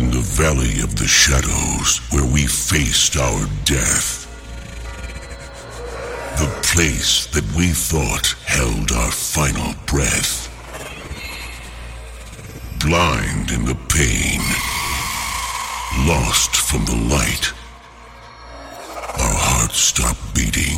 in the valley of the shadows where we faced our death. The place that we thought held our final breath. Blind in the pain, lost from the light, our hearts stopped beating.